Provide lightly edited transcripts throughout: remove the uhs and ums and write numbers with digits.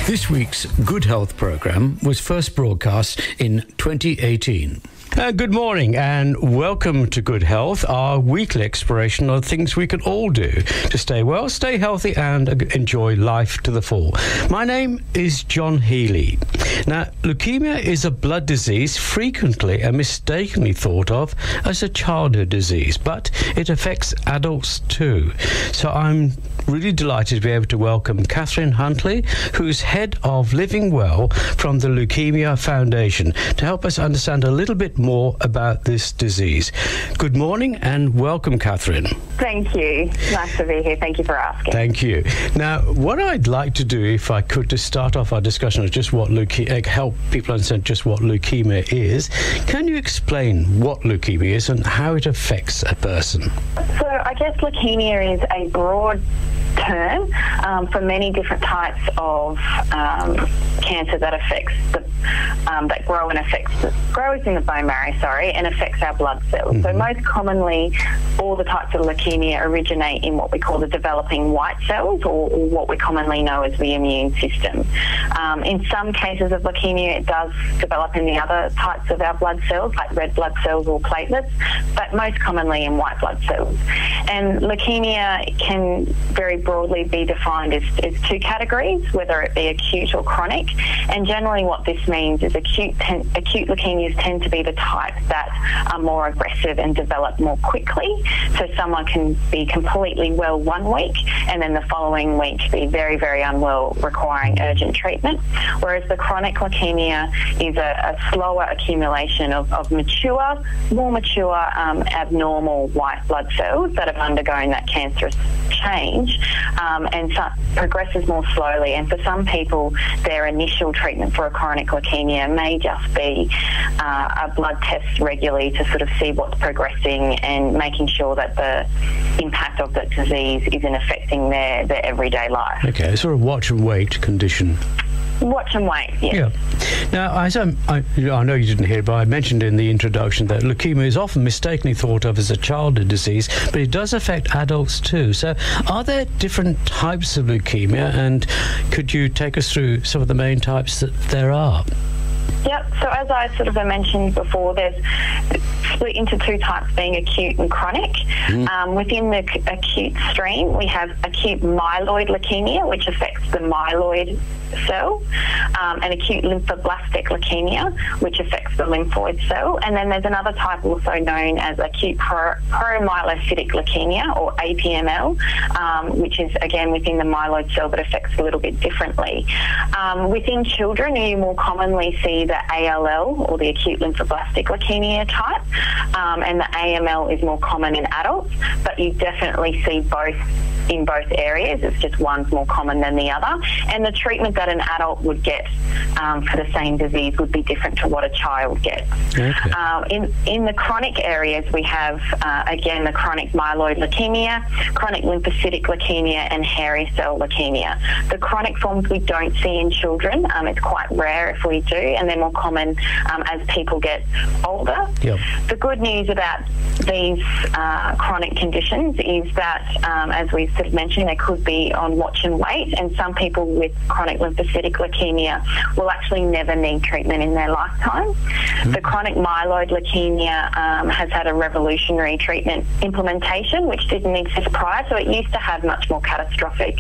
This week's Good Health programme was first broadcast in 2018. Good morning and welcome to Good Health, our weekly exploration of things we can all do to stay well, stay healthy and enjoy life to the full. My name is John Healy. Now, leukemia is a blood disease frequently and mistakenly thought of as a childhood disease, but it affects adults too. So I'm really delighted to be able to welcome Catherine Huntley, who's head of Living Well from the Leukemia Foundation, to help us understand a little bit more about this disease. Good morning and welcome, Catherine. Thank you. Nice to be here. Thank you for asking. Thank you. Now, what I'd like to do, if I could, to start off our discussion of just what help people understand just what leukemia is, can you explain what leukemia is and how it affects a person? So I guess leukemia is a broad term for many different types of cancer that affects that grows in the bone marrow, and affects our blood cells. So most commonly, all the types of leukemia originate in what we call the developing white cells, or what we commonly know as the immune system. In some cases of leukemia, it does develop in the other types of our blood cells, like red blood cells or platelets, but most commonly in white blood cells. And leukemia can very broadly be defined as two categories, whether it be acute or chronic. And generally what this means is acute leukemias tend to be the type that are more aggressive and develop more quickly. So someone can be completely well 1 week and then the following week be very, very unwell, requiring urgent treatment. Whereas the chronic leukemia is a slower accumulation of more mature, abnormal white blood cells that have undergone that cancerous change, and progresses more slowly. And for some people, their initial treatment for a chronic leukemia may just be a blood test regularly to sort of see what's progressing and making sure that the impact of the disease isn't affecting their everyday life. Okay, sort of watch and wait condition. Watch and wait, yeah. Now, I know you didn't hear it, but I mentioned in the introduction that leukemia is often mistakenly thought of as a childhood disease, but it does affect adults too. So are there different types of leukemia, and could you take us through some of the main types that there are? Yep, so as I sort of mentioned before, there's split into two types, being acute and chronic. Within the acute stream, we have acute myeloid leukemia, which affects the myeloid cell, and acute lymphoblastic leukemia, which affects the lymphoid cell. And then there's another type also known as acute promyelocytic leukemia, or APML, which is again within the myeloid cell but affects a little bit differently. Within children, you more commonly see the ALL, or the acute lymphoblastic leukemia type, and the AML is more common in adults, but you definitely see both in both areas. It's just one's more common than the other, and the treatment that an adult would get for the same disease would be different to what a child gets. Okay. In the chronic areas, we have again the chronic myeloid leukemia, chronic lymphocytic leukemia, and hairy cell leukemia. The chronic forms we don't see in children. It's quite rare if we do, and they're more common as people get older. Yep. The good news about these chronic conditions is that, as we sort of mentioned, they could be on watch and wait, and some people with chronic lymphocytic leukemia will actually never need treatment in their lifetime. The chronic myeloid leukemia has had a revolutionary treatment implementation which didn't exist prior, so it used to have much more catastrophic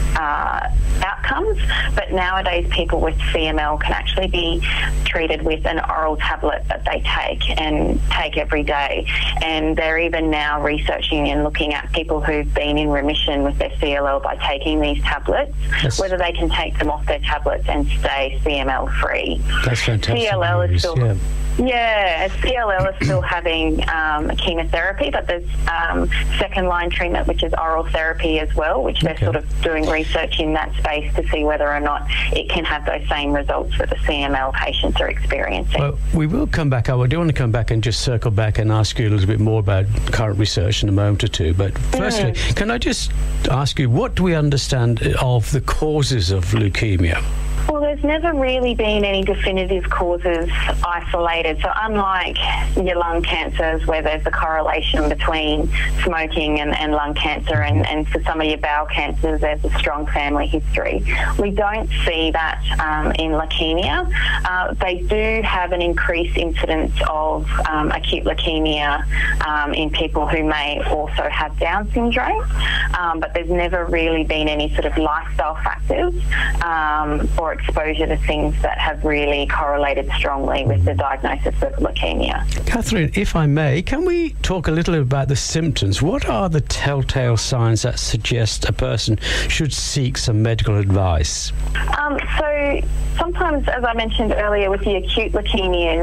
outcomes, but nowadays people with CML can actually be treated with an oral tablet that they take every day. And they're even now researching and looking at people who've been in remission with their CLL by taking these tablets, whether they can take them off their tablets and stay CML free. That's fantastic. CLL is still... Yeah, CLL is still having chemotherapy, but there's second-line treatment, which is oral therapy as well, which they're sort of doing research in that space to see whether or not it can have those same results that the CML patients are experiencing. Well, we will come back. I do want to come back and just circle back and ask you a little bit more about current research in a moment or two. But firstly, can I just ask you, what do we understand of the causes of leukemia? Well, there's never really been any definitive causes isolated. So unlike your lung cancers, where there's a correlation between smoking and lung cancer, and for some of your bowel cancers, there's a strong family history. We don't see that in leukemia. They do have an increased incidence of acute leukemia in people who may also have Down syndrome, but there's never really been any sort of lifestyle factors or exposure to things that have really correlated strongly with the diagnosis of leukemia. Catherine, if I may, can we talk a little about the symptoms? What are the telltale signs that suggest a person should seek some medical advice? So sometimes, as I mentioned earlier, with the acute leukemias,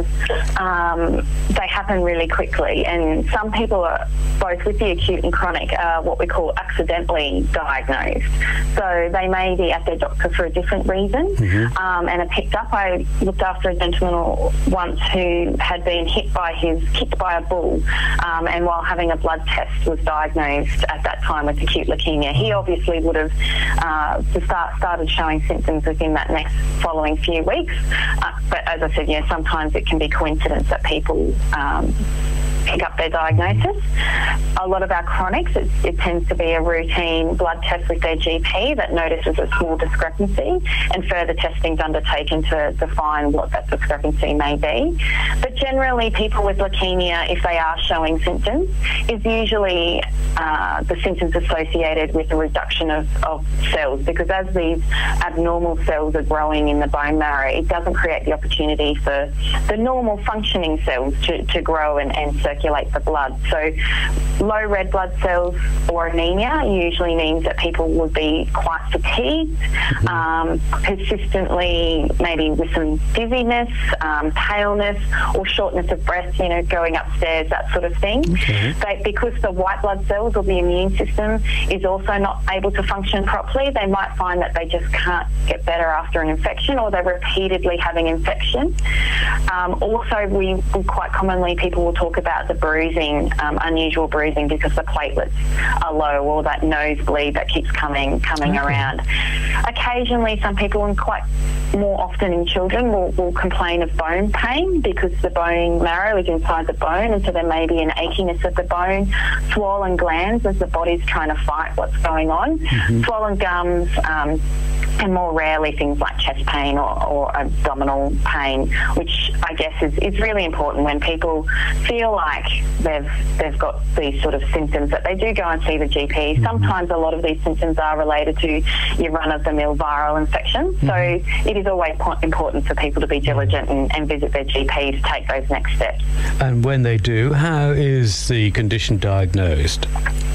they happen really quickly, and some people are, both with the acute and chronic, what we call accidentally diagnosed. So they may be at their doctor for a different reason and are picked up. I looked after a gentleman once who had been kicked by a bull, and while having a blood test was diagnosed at that time with acute leukemia. He obviously would have started showing symptoms within that next following few weeks. But as I said, sometimes it can be coincidence that people pick up their diagnosis. A lot of our chronics, it tends to be a routine blood test with their GP that notices a small discrepancy, and further testing is undertaken to define what that discrepancy may be. But generally, people with leukemia, if they are showing symptoms, is usually the symptoms associated with a reduction of cells, because as these abnormal cells are growing in the bone marrow, it doesn't create the opportunity for the normal functioning cells to grow and circulate the blood. So low red blood cells or anemia usually means that people would be quite fatigued, persistently, maybe with some dizziness, paleness, or shortness of breath, going upstairs, that sort of thing. Because the white blood cells or the immune system is also not able to function properly, they might find that they just can't get better after an infection, or they're repeatedly having infection. Also, we quite commonly, people will talk about the bruising, unusual bruising because the platelets are low, or that nosebleed that keeps coming around. Occasionally, some people, and quite more often in children, will complain of bone pain because the bone marrow is inside the bone, and so there may be an achiness of the bone, swollen glands as the body's trying to fight what's going on, swollen gums, and more rarely things like chest pain or abdominal pain, which I guess is really important when people feel like they've got these sort of symptoms, that they do go and see the GP. Sometimes a lot of these symptoms are related to your run-of-the-mill viral infection, so it is always important for people to be diligent and visit their GP to take those next steps. And when they do, how is the condition diagnosed?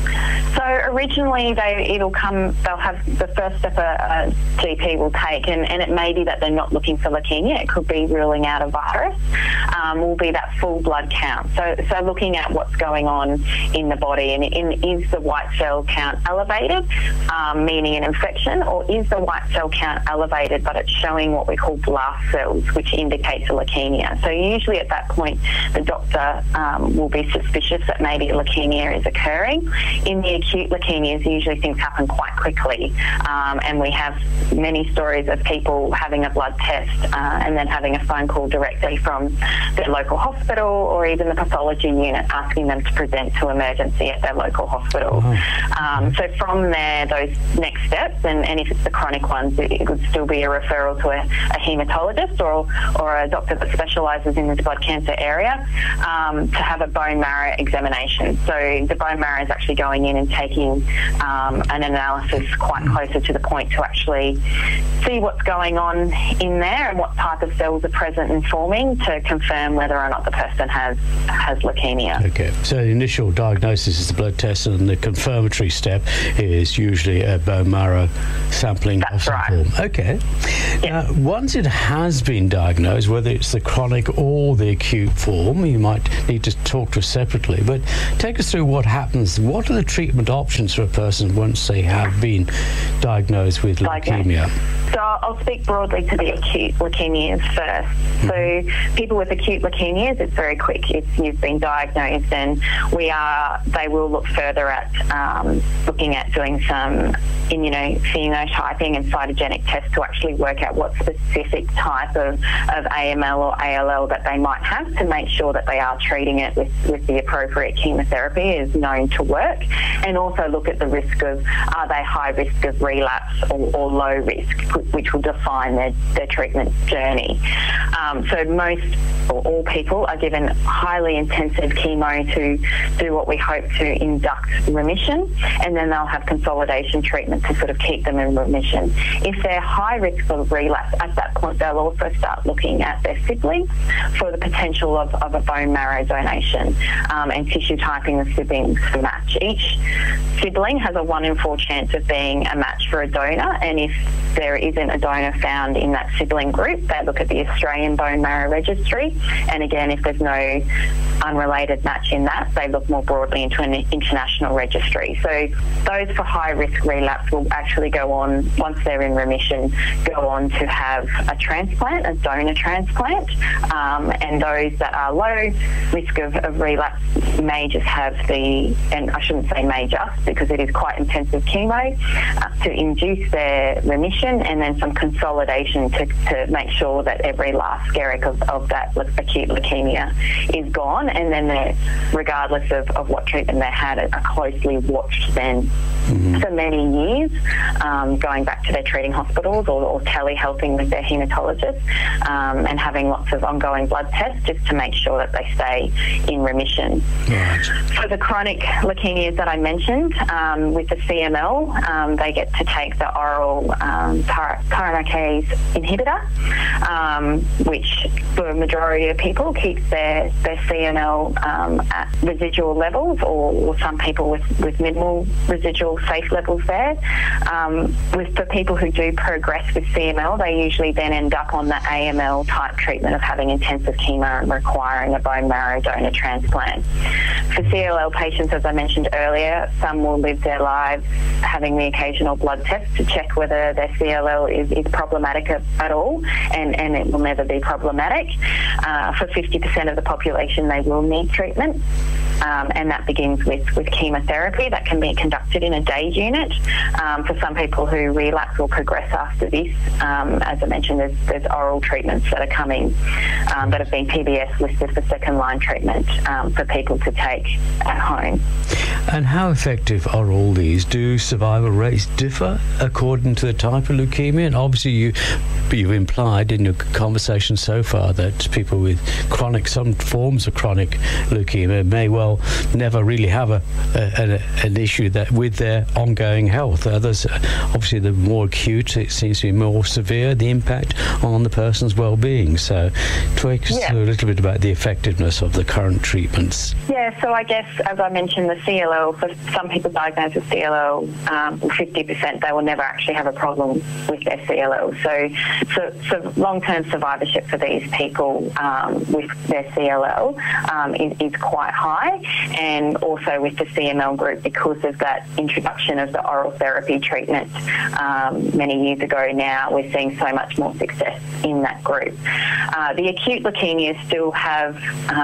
So originally they'll have the first step a GP will take, and it may be that they're not looking for leukemia. It could be ruling out a virus. Will be that full blood count. So looking at what's going on in the body, and is the white cell count elevated, meaning an infection, or is the white cell count elevated but it's showing what we call blast cells, which indicates a leukemia. So usually at that point the doctor will be suspicious that maybe leukemia is occurring. In the acute leukemias, usually things happen quite quickly, and we have many stories of people having a blood test and then having a phone call directly from their local hospital, or even the pathology unit asking them to present to emergency at their local hospital. So from there, those next steps, and if it's the chronic ones, it would still be a referral to a haematologist or a doctor that specialises in the blood cancer area to have a bone marrow examination. So the bone marrow is actually going in and taking an analysis quite closer to the point to actually see what's going on in there and what type of cells are present and forming to confirm whether or not the person has leukemia. Okay, so the initial diagnosis is the blood test, and the confirmatory step is usually a bone marrow sampling of some form. Okay. Yep. Once it has been diagnosed, whether it's the chronic or the acute form, you might need to talk to us separately, but take us through what happens. What are the treatment options for a person once they have been diagnosed with leukemia? So I'll speak broadly to the acute leukemias first. So people with acute leukemias, it's very quick. If you've been diagnosed, and they will look further at looking at doing some immunophenotyping and cytogenic tests to actually work work out what specific type of AML or ALL that they might have to make sure that they are treating it with the appropriate chemotherapy is known to work, and also look at the risk of, are they high risk of relapse or low risk, which will define their treatment journey. So most or all people are given highly intensive chemo to do what we hope to induct remission, and then they'll have consolidation treatment to sort of keep them in remission. If they're high risk of relapse, at that point they'll also start looking at their siblings for the potential of a bone marrow donation, and tissue typing the siblings to match. Each sibling has a 1 in 4 chance of being a match for a donor, and if there isn't a donor found in that sibling group, they look at the Australian Bone Marrow Registry, and again, if there's no unrelated match in that, they look more broadly into an international registry. So those for high risk relapse will actually go on, once they're in remission, go on to have a transplant, a donor transplant, and those that are low risk of relapse may just have and I shouldn't say may just, because it is quite intensive chemo, to induce their remission, and then some consolidation to make sure that every last skerrick of that acute leukemia is gone, and then they're, regardless of what treatment they had, are closely watched then for many years, going back to their treating hospitals or telehelping with their haematologist, and having lots of ongoing blood tests just to make sure that they stay in remission. Right. For the chronic leukemias that I mentioned, with the CML, they get to take the oral pyrokinase inhibitor, which for a majority of people keeps their CML at residual levels, or some people with minimal residual safe levels there. For people who do progress with CML, they usually then end up on the AML type treatment of having intensive chemo and requiring a bone marrow donor transplant. For CLL patients, as I mentioned earlier, some will live their lives having the occasional blood test to check whether their CLL is problematic at all, and it will never be problematic. For 50% of the population, they will need treatment. And that begins with chemotherapy that can be conducted in a day unit. For some people who relapse or progress after this, as I mentioned, there's oral treatments that are coming that have been PBS listed for second-line treatment for people to take at home. And how effective are all these? Do survival rates differ according to the type of leukemia? And obviously you've implied in your conversation so far that people with some forms of chronic leukemia may well never really have an issue that with their ongoing health. Others, obviously, the more acute, it seems to be more severe, the impact on the person's well-being. So talk us a little bit about the effectiveness of the current treatments. Yeah, so I guess, as I mentioned, the CLL, for some people diagnosed with CLL, 50%, they will never actually have a problem with their CLL. So long-term survivorship for these people with their CLL is quite high, and also with the CML group, because of that introduction of the oral therapy treatment many years ago now, we're seeing so much more success in that group. The acute leukemias still have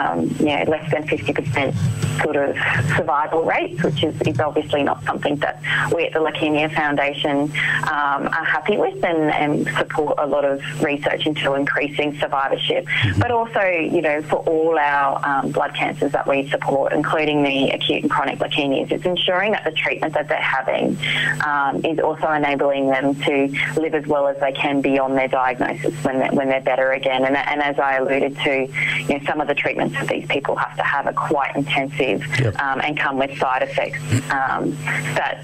less than 50% sort of survival rates, which is obviously not something that we at the Leukemia Foundation are happy with, and support a lot of research into increasing survivorship. But also, for all our blood cancers that we support, including the acute and chronic leukemias, it's ensuring that the treatment that they're having is also enabling them to live as well as they can beyond their diagnosis when they're better again. And as I alluded to, some of the treatments that these people have to have are quite intensive, and come with side effects that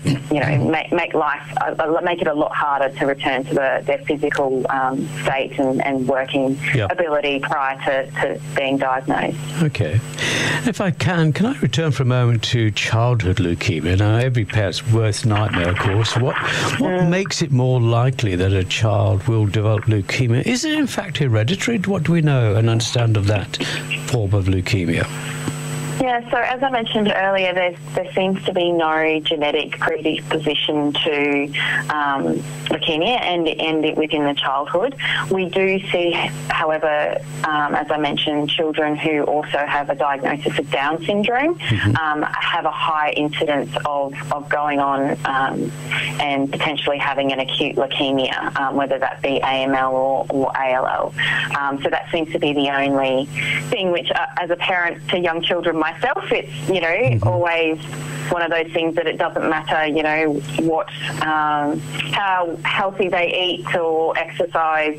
make it a lot harder to return to their physical state and working ability prior to being diagnosed. Okay. If I can I return for a moment to childhood leukemia? Now, every parent's worst nightmare, of course. What makes it more likely that a child will develop leukemia? Is it in fact hereditary? What do we know and understand of that form of leukemia? Yeah, so as I mentioned earlier, there seems to be no genetic predisposition to leukemia and within the childhood. We do see, however, as I mentioned, children who also have a diagnosis of Down syndrome have a high incidence of going on and potentially having an acute leukemia, whether that be AML or ALL. So that seems to be the only thing which, as a parent to young children myself, it's, always one of those things that it doesn't matter, what, how healthy they eat or exercise,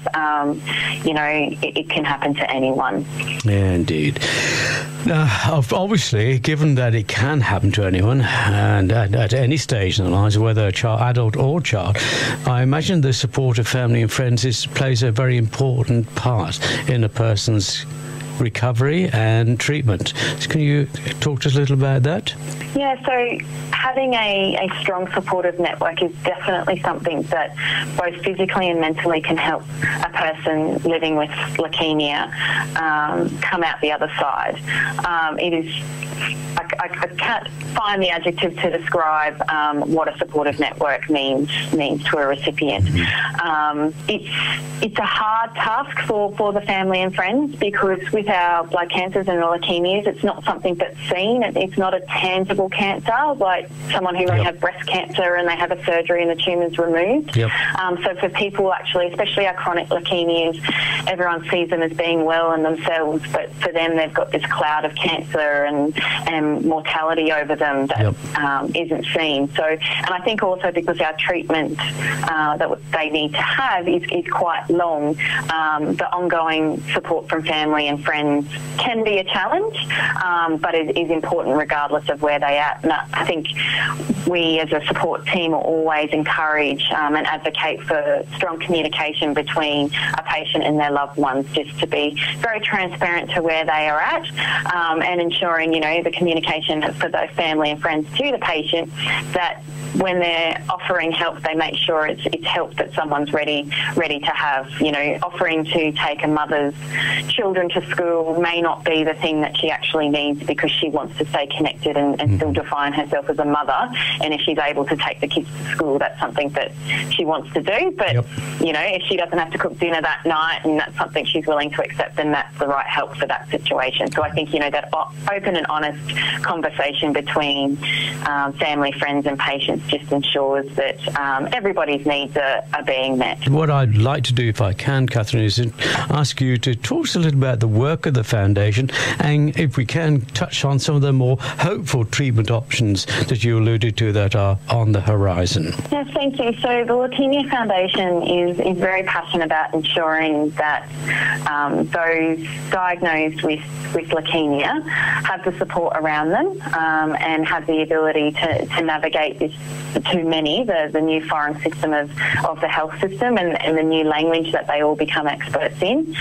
it can happen to anyone. Yeah, indeed. Obviously, given that it can happen to anyone and at any stage in their lives, whether a child, adult or child, I imagine the support of family and friends plays a very important part in a person's recovery and treatment. So can you talk to us a little about that? Yeah, so having a strong supportive network is definitely something that both physically and mentally can help a person living with leukemia come out the other side. It is, I can't find the adjective to describe what a supportive network means to a recipient. It's a hard task for the family and friends, because with our blood cancers and the leukemias, it's not something that's seen. It's not a tangible cancer like someone who may have breast cancer and they have a surgery and the tumour's removed. So for people, actually, especially our chronic leukemias, everyone sees them as being well in themselves, but for them they've got this cloud of cancer and mortality over them that isn't seen. So, and I think also because our treatment that they need to have is quite long, the ongoing support from family and friends can be a challenge, but it is important regardless of where they're at. And I think we as a support team will always encourage and advocate for strong communication between a patient and their loved ones, just to be very transparent to where they are at, and ensuring, the communication for those family and friends to the patient, that when they're offering help, they make sure it's help that someone's ready to have. Offering to take a mother's children to school may not be the thing that she actually needs, because she wants to stay connected and still define herself as a mother. And if she's able to take the kids to school, that's something that she wants to do. But, if she doesn't have to cook dinner that night and that's something she's willing to accept, then that's the right help for that situation. So I think, that open and honest conversation between family, friends and patients just ensures that everybody's needs are being met. What I'd like to do, if I can, Catherine, is ask you to talk to us a little about the work of the foundation, and if we can touch on some of the more hopeful treatment options that you alluded to that are on the horizon. Yes, thank you. So the Leukemia Foundation is very passionate about ensuring that those diagnosed with leukemia have the support around them and have the ability to navigate this, too many, the new foreign system of the health system and the new language that they all become experts in.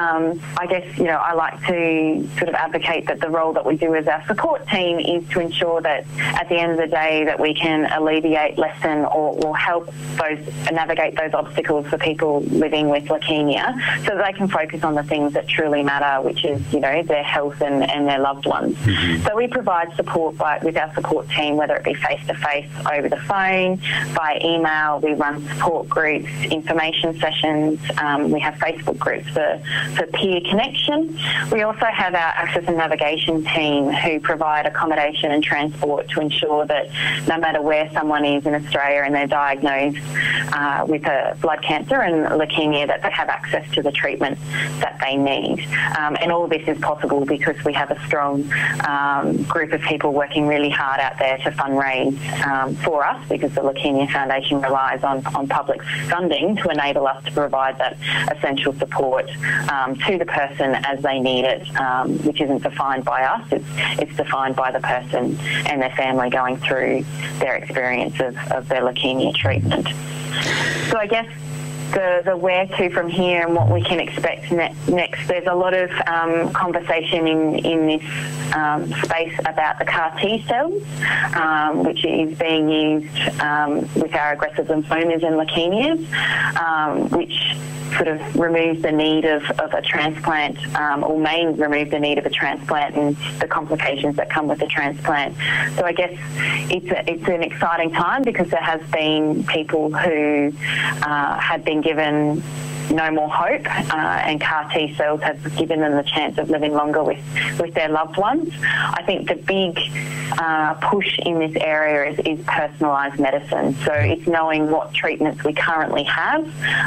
I guess, I like to sort of advocate that the role that we do as our support team is to ensure that at the end of the day that we can alleviate, lessen or help navigate those obstacles for people living with leukemia, so that they can focus on the things that truly matter, which is, their health and their loved ones. So we provide support with our support team, whether it be face-to-face, over the phone, by email. We run support groups, information sessions. We have Facebook groups for peer connection. We also have our access and navigation team who provide accommodation and transport to ensure that no matter where someone is in Australia and they're diagnosed with a blood cancer and leukemia, that they have access to the treatment that they need. And all of this is possible because we have a strong group of people working really hard out there to fundraise for us, because the Leukemia Foundation relies on public funding to enable us to provide that essential support to the person as they need it, which isn't defined by us, it's defined by the person and their family going through their experience of their leukemia treatment. So I guess the where to from here and what we can expect next, there's a lot of conversation in this space about the CAR T cells, which is being used with our aggressive lymphomas and leukemias, which sort of removes the need of a transplant, or may remove the need of a transplant and the complications that come with the transplant. So I guess it's an exciting time because there has been people who have been given no more hope, and CAR T cells have given them the chance of living longer with their loved ones. I think the big push in this area is personalised medicine. So it's knowing what treatments we currently have,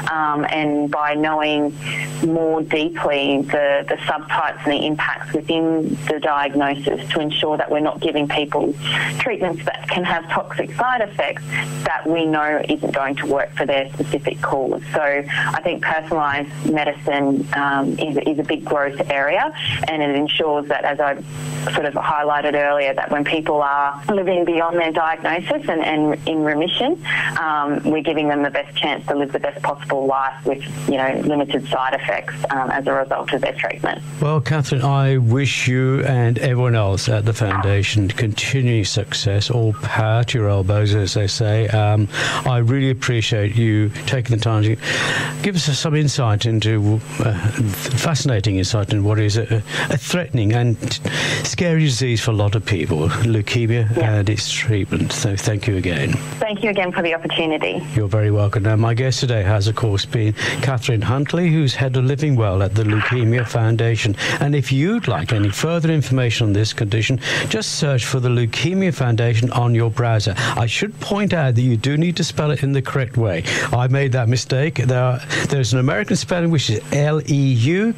and by knowing more deeply the subtypes and the impacts within the diagnosis to ensure that we're not giving people treatments that can have toxic side effects that we know isn't going to work for their specific cause. So I think personalised medicine is a big growth area, and it ensures that, as I sort of highlighted earlier, that when people are living beyond their diagnosis and in remission, we're giving them the best chance to live the best possible life with, limited side effects as a result of their treatment. Well, Catherine, I wish you and everyone else at the Foundation continuing success, all power to your elbows, as they say. I really appreciate you taking the time to give us some insight into, fascinating insight into what is a threatening and scary disease for a lot of people, leukemia, and its treatment. So thank you again. Thank you again for the opportunity. You're very welcome. Now, my guest today has, of course, been Catherine Huntley, who's head of Living Well at the Leukemia Foundation. And if you'd like any further information on this condition, just search for the Leukemia Foundation on your browser. I should point out that you do need to spell it in the correct way. I made that mistake. There's an American spelling, which is Leukemia,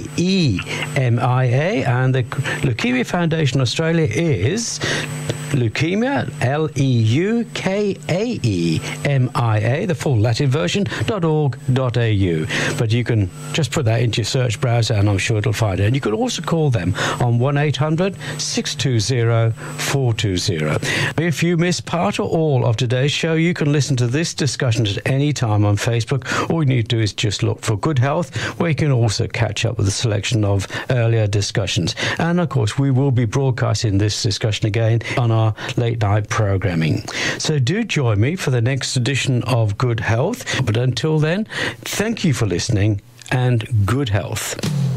and the Leukemia Foundation Australia is Leukemia, Leukaemia, the full Latin version, .org.au. But you can just put that into your search browser and I'm sure it'll find it. And you can also call them on 1-800-620-420. If you missed part or all of today's show, you can listen to this discussion at any time on Facebook. All you need to do is just look for Good Health, where you can also catch up with a selection of earlier discussions. And of course, we will be broadcasting this discussion again on our late night programming. So do join me for the next edition of Good Health. But until then, thank you for listening and good health.